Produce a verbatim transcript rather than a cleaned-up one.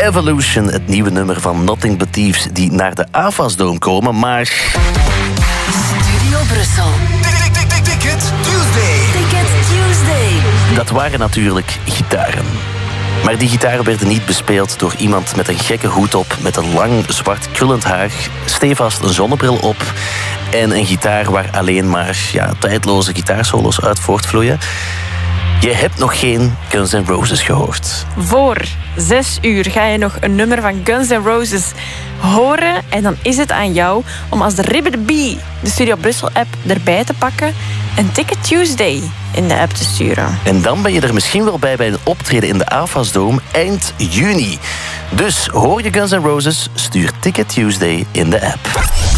Evolution, het nieuwe nummer van Nothing But Thieves, die naar de Avasdome komen, maar... Studio Brussel. Ticket Tuesday. Ticket Tuesday. Dat waren natuurlijk gitaren. Maar die gitaren werden niet bespeeld door iemand met een gekke hoed op, met een lang zwart krullend haar, stevast een zonnebril op en een gitaar waar alleen maar ja, tijdloze gitaarsolo's uit voortvloeien. Je hebt nog geen Guns N' Roses gehoord. Voor zes uur ga je nog een nummer van Guns N' Roses horen. En dan is het aan jou om als de Ribbe de Bee de Studio Brussel-app erbij te pakken en Ticket Tuesday in de app te sturen. En dan ben je er misschien wel bij bij een optreden in de Avasdome eind juni. Dus hoor je Guns N' Roses, stuur Ticket Tuesday in de app.